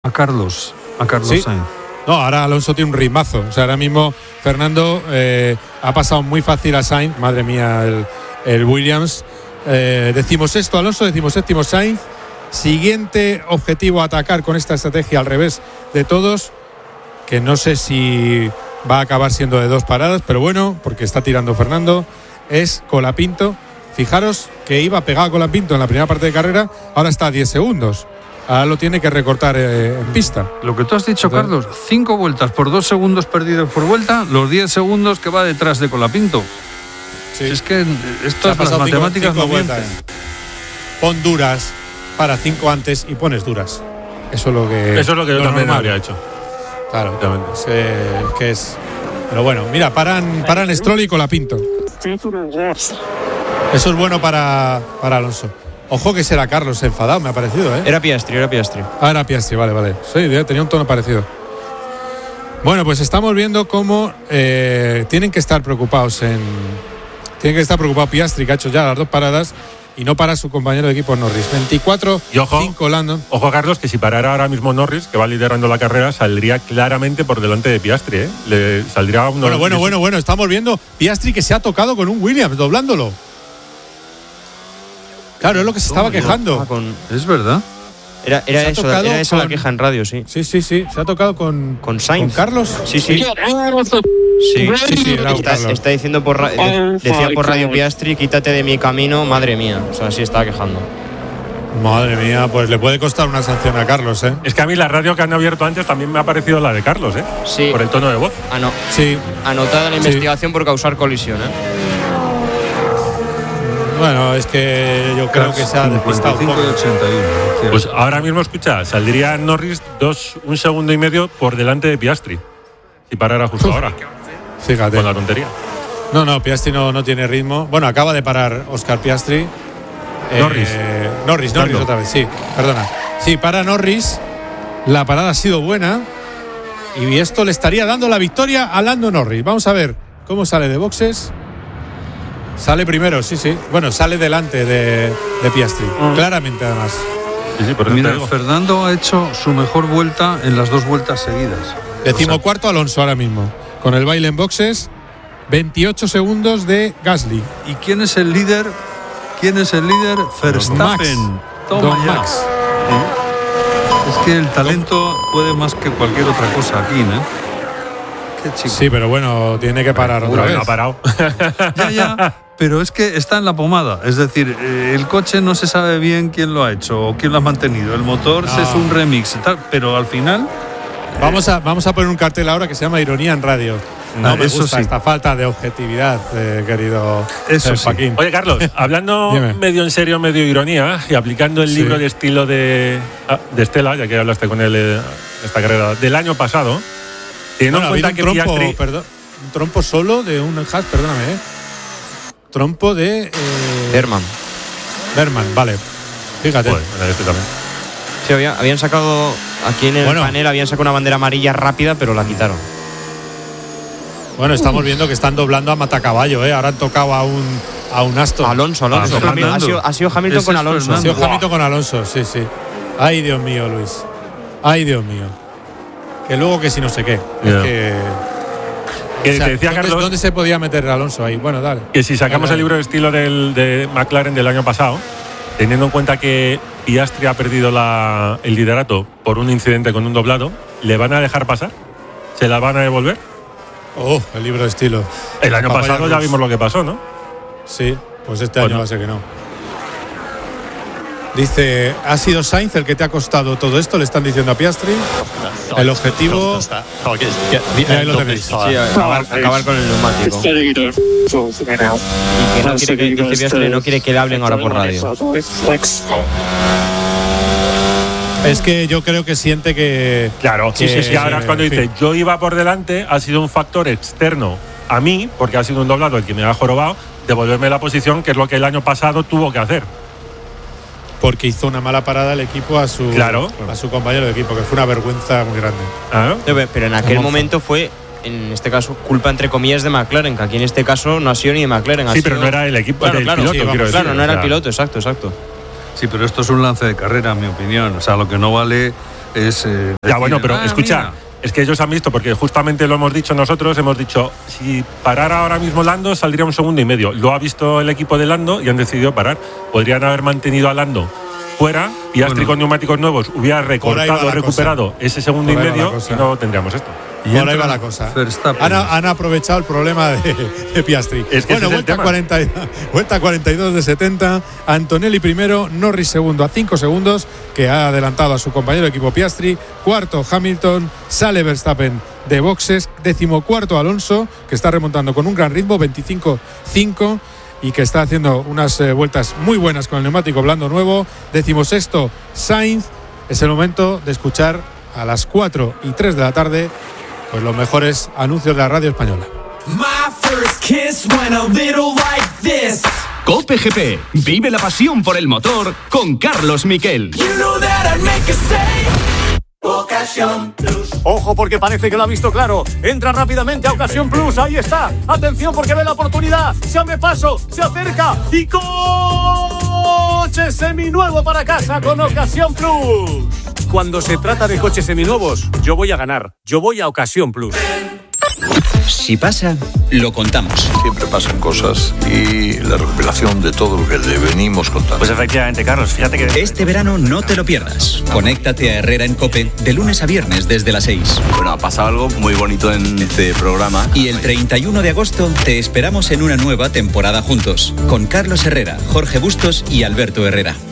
a Carlos ¿Sí? Sainz. No, ahora Alonso tiene un ritmazo. O sea, ahora mismo Fernando ha pasado muy fácil a Sainz. Madre mía, el Williams. 16º Alonso, 17º Sainz. Siguiente objetivo a atacar con esta estrategia al revés de todos, que no sé si va a acabar siendo de 2 paradas, pero bueno, porque está tirando Fernando, es Colapinto. Fijaros que iba pegado Colapinto en la primera parte de carrera, ahora está a 10 segundos. Ahora lo tiene que recortar en pista. Lo que tú has dicho, Carlos, 5 vueltas por 2 segundos perdidos por vuelta, los 10 segundos que va detrás de Colapinto. Sí. Es que estas las matemáticas no mienten. Pon duras para 5 antes y pones duras. Eso es lo que yo también habría hecho. Claro, que es. Pero bueno, mira, paran Stroll y Colapinto. Eso es bueno para Alonso. Ojo que será Carlos enfadado, me ha parecido, ¿eh? Era Piastri. Ah, era Piastri, vale. Sí, tenía un tono parecido. Bueno, pues estamos viendo cómo tienen que estar preocupados Piastri, que ha hecho ya las 2 paradas, y no para su compañero de equipo Norris. 24-5 Landon. Ojo, Carlos, que si parara ahora mismo Norris, que va liderando la carrera, saldría claramente por delante de Piastri, ¿eh? Le saldría unos. Bueno. Estamos viendo Piastri que se ha tocado con un Williams, doblándolo. Claro, es lo que se estaba quejando. Es verdad. Era esa la queja en radio, sí. Sí. Se ha tocado con Sainz. ¿Con Carlos? Sí. Sí, era Carlos. Está diciendo decía por radio Piastri, quítate de mi camino, madre mía. O sea, sí estaba quejando. Madre mía, pues le puede costar una sanción a Carlos, ¿eh? Es que a mí la radio que han abierto antes también me ha parecido la de Carlos, ¿eh? Sí. Por el tono de voz. No. Sí. Anotada la investigación por causar colisión, ¿eh? Bueno, es que yo creo que se ha despistado un poco. 55 y 81. Pues ahora mismo, escucha, saldría Norris 1,5 segundos por delante de Piastri. Si parara justo ahora. Fíjate. Con la tontería. No, Piastri no tiene ritmo. Bueno, acaba de parar Oscar Piastri. Norris otra vez, sí, perdona. Sí, para Norris. La parada ha sido buena. Y esto le estaría dando la victoria a Lando Norris. Vamos a ver cómo sale de boxes. Sale primero, sí. Bueno, sale delante de Piastri. Claramente, además. Sí, por eso Mira, te digo. Fernando ha hecho su mejor vuelta en las 2 vueltas seguidas. 14º Alonso ahora mismo. Con el baile en boxes. 28 segundos de Gasly. ¿Y quién es el líder? Verstappen. Max. Toma Don ya. Max. Es que el talento puede más que cualquier otra cosa aquí, ¿no? Qué chico. Sí, pero bueno, tiene que parar otra vez. No ha parado. Ya, pero es que está en la pomada. Es decir, el coche no se sabe bien quién lo ha hecho o quién lo ha mantenido. El motor es un remix, tal, pero al final. Vamos a poner un cartel ahora que se llama Ironía en Radio. No me eso gusta sí. esta falta de objetividad, querido Eso sí. Joaquín. Oye, Carlos, hablando Dime. medio en serio, medio ironía, y aplicando el libro de estilo de Estela, ya que hablaste con él esta carrera del año pasado, teniendo en cuenta que Piastri. Un trompo solo de un Haas, perdóname, trompo de Herman. Berman, vale. Fíjate. Joder, bueno, este también. Sí, habían sacado aquí en el panel, habían sacado una bandera amarilla rápida, pero la quitaron. Bueno, estamos viendo que están doblando a Matacaballo, Ahora han tocado a un Aston. Alonso. Ha sido Hamilton con Alonso. Ha sido Hamilton con Alonso, sí. Ay, Dios mío, Luis. Ay, Dios mío. Que luego que si no sé qué. Yeah. Es que. Que te decía, Carlos, ¿Dónde se podía meter Alonso ahí? Bueno, dale. que si sacamos el libro de estilo de McLaren del año pasado, teniendo en cuenta que Piastri ha perdido el liderato por un incidente con un doblado, ¿le van a dejar pasar? ¿Se la van a devolver? Oh, el libro de estilo. El año Papaya pasado ya Rus. vimos lo que pasó, ¿no? Sí, pues este año va a ser que no. Dice, ¿ha sido Sainz el que te ha costado todo esto? Le están diciendo a Piastri. El objetivo. Ahí lo tenéis. Sí, acabar con el neumático. Y que no quiere que, dice Piastri, no quiere que le hablen ahora por radio. Es que yo creo que siente que. Claro, que, sí. Ahora es cuando dice, yo iba por delante, ha sido un factor externo a mí, porque ha sido un doblado el que me ha jorobado, devolverme la posición, que es lo que el año pasado tuvo que hacer. Porque hizo una mala parada el equipo a su compañero de equipo, que fue una vergüenza muy grande. ¿Ah? Pero en aquel momento fue, en este caso, culpa entre comillas de McLaren, que aquí en este caso no ha sido ni de McLaren. Sí, pero no era el equipo del piloto, quiero decir. Claro, no era el piloto, exacto. Sí, pero esto es un lance de carrera, en mi opinión. O sea, lo que no vale es... ya, bueno, pero escucha... Mira. Es que ellos han visto, porque justamente lo hemos dicho nosotros, hemos dicho, si parara ahora mismo Lando, saldría 1,5 segundos. Lo ha visto el equipo de Lando y han decidido parar. Podrían haber mantenido a Lando fuera, Piastri con neumáticos nuevos hubiera recortado, recuperado ese 1,5 segundos y no tendríamos esto. Y por ahí va la cosa. Han aprovechado el problema de Piastri. Es que vuelta 42 de 70. Antonelli primero, Norris segundo a 5 segundos, que ha adelantado a su compañero de equipo Piastri. Cuarto Hamilton, sale Verstappen de boxes. 14º Alonso, que está remontando con un gran ritmo, 25-5. Y que está haciendo unas vueltas muy buenas con el neumático blando nuevo. 16º Sainz. Es el momento de escuchar a las 4:03 de la tarde pues los mejores anuncios de la radio española. COPE GP. Vive la pasión por el motor con Carlos Miquel. Ocasión Plus. Ojo, porque parece que lo ha visto claro. Entra rápidamente a Ocasión Plus. Ahí está. Atención, porque ve la oportunidad. Se abre paso, se acerca y coche seminuevo para casa con Ocasión Plus. Cuando se trata de coches seminuevos, yo voy a ganar. Yo voy a Ocasión Plus. Si pasa, lo contamos. Siempre pasan cosas y la recopilación de todo lo que le venimos contando. Pues efectivamente, Carlos, fíjate que... Este verano no te lo pierdas. Conéctate a Herrera en COPE de lunes a viernes desde las 6. Bueno, ha pasado algo muy bonito en este programa. Y el 31 de agosto te esperamos en una nueva temporada juntos, con Carlos Herrera, Jorge Bustos y Alberto Herrera.